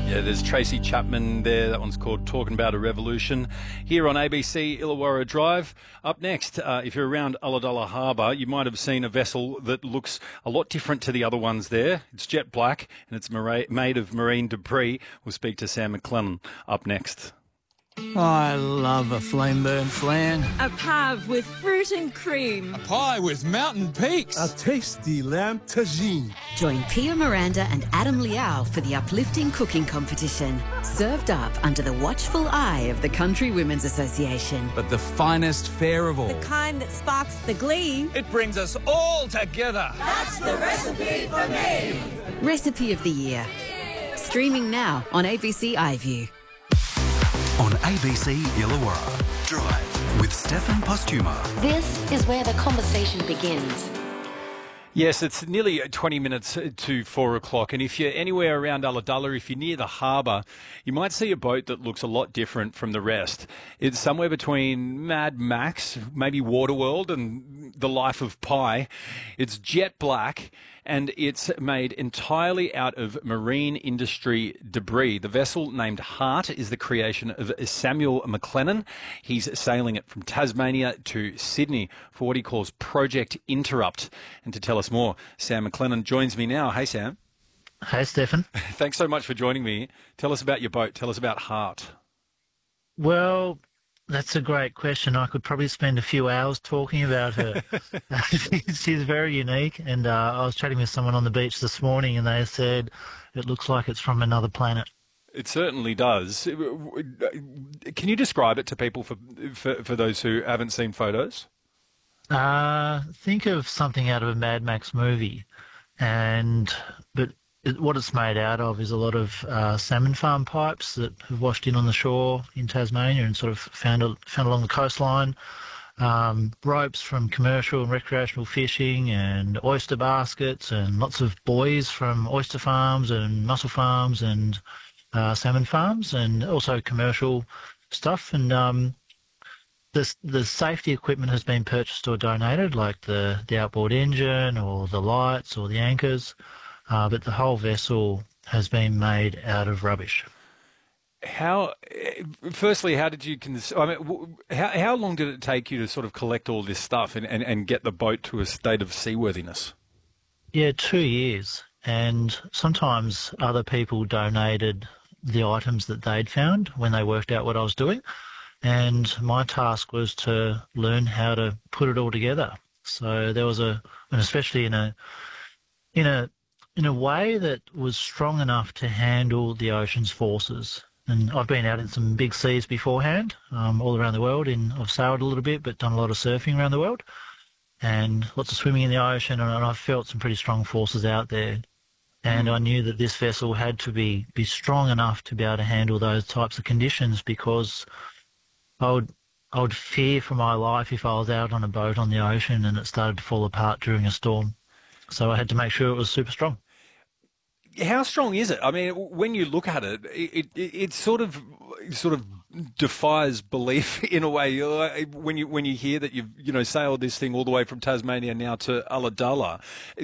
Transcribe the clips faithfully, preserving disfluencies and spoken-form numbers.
Yeah, there's Tracy Chapman there. That one's called Talking About a Revolution. Here on A B C Illawarra Drive. Up next, uh, if you're around Ulladulla Harbour, you might have seen a vessel that looks a lot different to the other ones there. It's jet black and it's mara- made of marine debris. We'll speak to Sam McClellan up next. I love a flame-burnt flan. A pave with fruit and cream. A pie with mountain peaks. A tasty lamb tagine. Join Pia Miranda and Adam Liao for the uplifting cooking competition. Served up under the watchful eye of the Country Women's Association. But the finest fare of all. The kind that sparks the glee. It brings us all together. That's the recipe for me. Recipe of the Year. Streaming now on A B C iView. On A B C Illawarra Drive with Stefan Postuma. This is where the conversation begins. Yes, it's nearly twenty minutes to four o'clock, and if you're anywhere around Ulladulla, if you're near the harbour, you might see a boat that looks a lot different from the rest. It's somewhere between Mad Max, maybe Waterworld, and The Life of Pi. It's jet black, and it's made entirely out of marine industry debris. The vessel, named Heart, is the creation of Samuel McLennan. He's sailing it from Tasmania to Sydney for what he calls Project Interrupt. And to tell us more, Sam McLennan joins me now. Hey, Sam. Hey, Stefan. Thanks so much for joining me. Tell us about your boat. Tell us about Heart. Well, that's a great question. I could probably spend a few hours talking about her. She's very unique, and uh, I was chatting with someone on the beach this morning, and they said it looks like it's from another planet. It certainly does. Can you describe it to people for for, for those who haven't seen photos? Uh, think of something out of a Mad Max movie, and but it, what it's made out of is a lot of uh, salmon farm pipes that have washed in on the shore in Tasmania and sort of found found along the coastline. Um, ropes from commercial and recreational fishing, and oyster baskets, and lots of buoys from oyster farms and mussel farms and uh, salmon farms, and also commercial stuff. And um, the the safety equipment has been purchased or donated, like the the outboard engine or the lights or the anchors. Uh, but the whole vessel has been made out of rubbish. How, firstly, how did you, I mean, how, how long did it take you to sort of collect all this stuff and, and, and get the boat to a state of seaworthiness? Yeah, two years. And sometimes other people donated the items that they'd found when they worked out what I was doing. And my task was to learn how to put it all together. So there was a, and especially in a, in a, in a way that was strong enough to handle the ocean's forces. And I've been out in some big seas beforehand, um, all around the world. In, I've sailed a little bit, but done a lot of surfing around the world, and lots of swimming in the ocean, and, and I've felt some pretty strong forces out there. And mm. I knew that this vessel had to be, be strong enough to be able to handle those types of conditions, because I would, I would fear for my life if I was out on a boat on the ocean and it started to fall apart during a storm. So I had to make sure it was super strong. How strong is it? I mean, when you look at it, it, it, it sort of sort of defies belief in a way. When you when you hear that you've you know sailed this thing all the way from Tasmania now to Ulladulla,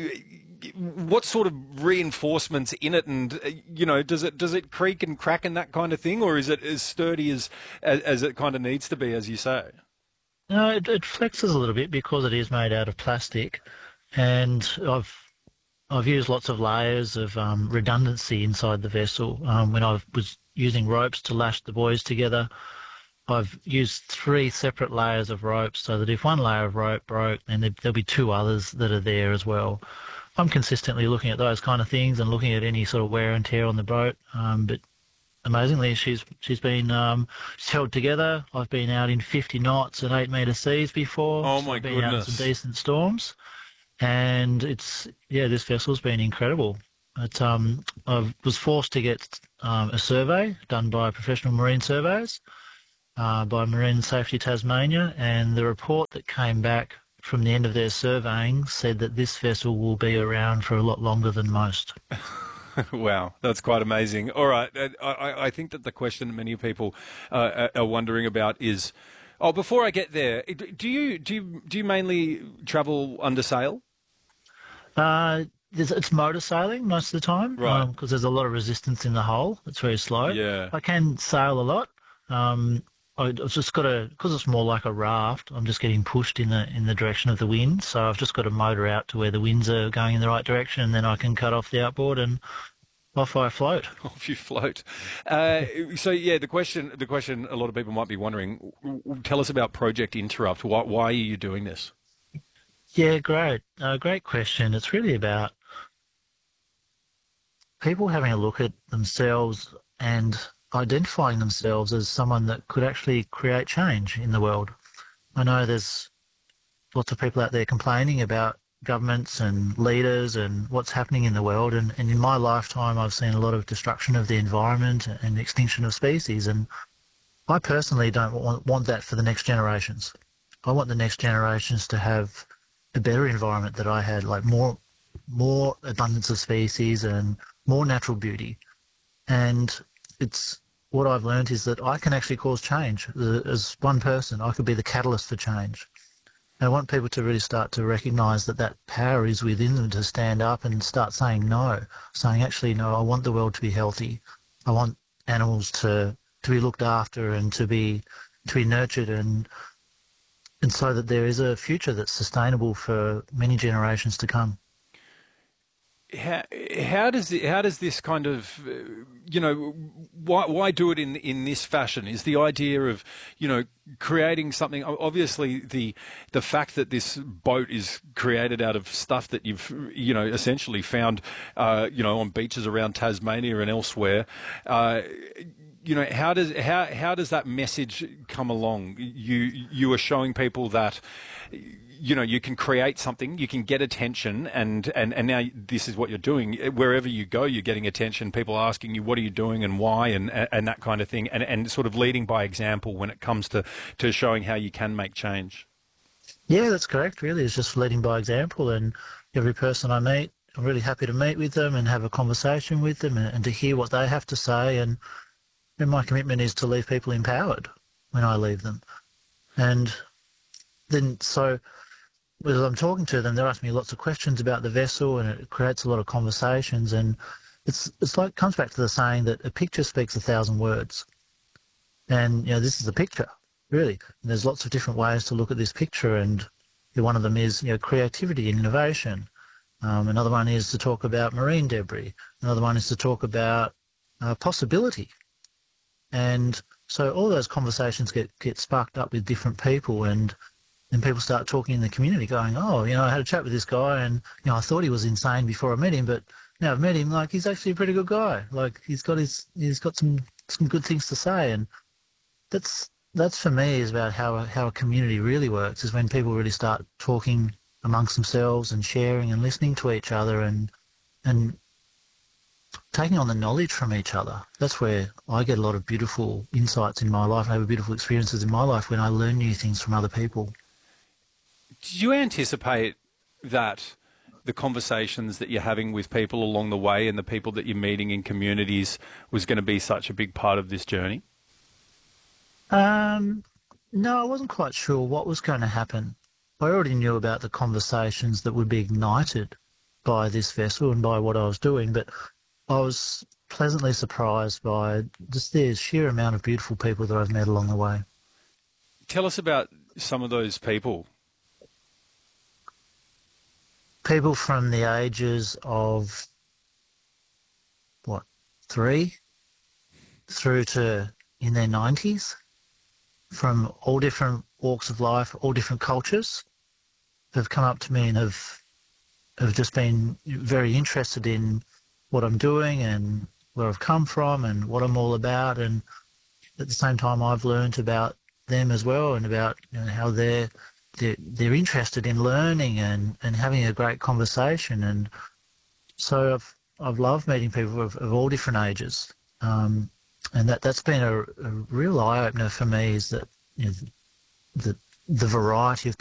what sort of reinforcements in it, and you know, does it does it creak and crack and that kind of thing, or is it as sturdy as as, as it kind of needs to be, as you say? No, it, it flexes a little bit because it is made out of plastic, and I've. I've used lots of layers of um, redundancy inside the vessel. Um, when I was using ropes to lash the buoys together, I've used three separate layers of ropes so that if one layer of rope broke, then there'll be two others that are there as well. I'm consistently looking at those kind of things and looking at any sort of wear and tear on the boat. Um, but amazingly, she's she's been um, she's held together. I've been out in fifty knots and eight metre seas before. Oh my I've been goodness! Out in some decent storms. And it's, yeah, this vessel's been incredible. It, um, I was forced to get um, a survey done by professional marine surveyors, uh, by Marine Safety Tasmania, and the report that came back from the end of their surveying said that this vessel will be around for a lot longer than most. Wow, that's quite amazing. All right, I, I think that the question many people uh, are wondering about is, oh, before I get there, do you do you, do you mainly travel under sail? Uh, It's, it's motor sailing most of the time, Right. Because there's a lot of resistance in the hull. It's very slow. Yeah. I can sail a lot. Um, I- I've just got to, because it's more like a raft. I'm just getting pushed in the in the direction of the wind. So I've just got to motor out to where the winds are going in the right direction, and then I can cut off the outboard and off I float. Off you float. Uh, so yeah, the question, the question, a lot of people might be wondering. w- w- Tell us about Project Interrupt. Why, why are you doing this? Yeah, great. Uh, great question. It's really about people having a look at themselves and identifying themselves as someone that could actually create change in the world. I know there's lots of people out there complaining about governments and leaders and what's happening in the world. And, and in my lifetime, I've seen a lot of destruction of the environment and extinction of species. And I personally don't want, want that for the next generations. I want the next generations to have a better environment that I had, like more, more abundance of species and more natural beauty. And it's what I've learned is that I can actually cause change. As one person, I could be the catalyst for change. And I want people to really start to recognise that that power is within them to stand up and start saying no, saying actually, no, I want the world to be healthy. I want animals to, to be looked after and to be to be nurtured and and so that there is a future that's sustainable for many generations to come. How, how does it, how does this kind of, uh, you know, why why do it in in this fashion? Is the idea of, you know, creating something? Obviously, the the fact that this boat is created out of stuff that you've, you know, essentially found, uh, you know, on beaches around Tasmania and elsewhere. Uh, you know, how does how how does that message come along? You you are showing people that, you know, you can create something, you can get attention, and, and, and now this is what you're doing. Wherever you go, you're getting attention, people asking you, what are you doing and why, and, and that kind of thing, and, and sort of leading by example when it comes to, to showing how you can make change. Yeah, that's correct, really. It's just leading by example, and every person I meet, I'm really happy to meet with them and have a conversation with them and, and to hear what they have to say, and, and my commitment is to leave people empowered when I leave them. And then so... as I'm talking to them, they're asking me lots of questions about the vessel, and it creates a lot of conversations. And it's it's like comes back to the saying that a picture speaks a thousand words. And you know, this is a picture, really. And there's lots of different ways to look at this picture, and one of them is, you know, creativity and innovation. Um, another one is to talk about marine debris. Another one is to talk about uh, possibility. And so all those conversations get get sparked up with different people, and and people start talking in the community going, oh, you know, I had a chat with this guy and, you know, I thought he was insane before I met him, but now I've met him, like, he's actually a pretty good guy. Like, he's got his, he's got some, some good things to say. And that's, that's for me is about how, how a community really works, is when people really start talking amongst themselves and sharing and listening to each other and, and taking on the knowledge from each other. That's where I get a lot of beautiful insights in my life. I have beautiful experiences in my life when I learn new things from other people. Did you anticipate that the conversations that you're having with people along the way and the people that you're meeting in communities was going to be such a big part of this journey? Um, no, I wasn't quite sure what was going to happen. I already knew about the conversations that would be ignited by this vessel and by what I was doing, but I was pleasantly surprised by just the sheer amount of beautiful people that I've met along the way. Tell us about some of those people. People from the ages of, what, three through to in their nineties, from all different walks of life, all different cultures, have come up to me and have, have just been very interested in what I'm doing and where I've come from and what I'm all about. And at the same time, I've learned about them as well and about, you know, how they're They're, they're interested in learning and, and having a great conversation. And so I've, I've loved meeting people of, of all different ages. Um, and that, that's been a, a real eye-opener for me, is that, you know, the, the variety of